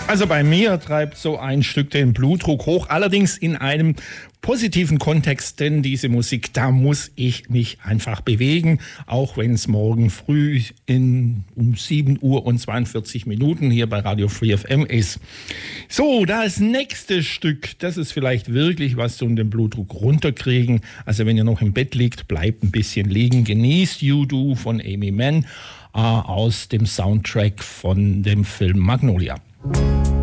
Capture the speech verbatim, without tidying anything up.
Also bei mir treibt so ein Stück den Blutdruck hoch, allerdings in einem positiven Kontext, denn diese Musik, da muss ich mich einfach bewegen, auch wenn es morgen früh in, um sieben Uhr und zweiundvierzig Minuten hier bei Radio Free F M ist. So, das nächste Stück, das ist vielleicht wirklich was zum den Blutdruck runterkriegen. Also wenn ihr noch im Bett liegt, bleibt ein bisschen liegen, genießt You Do von Aimee Mann äh, aus dem Soundtrack von dem Film Magnolia.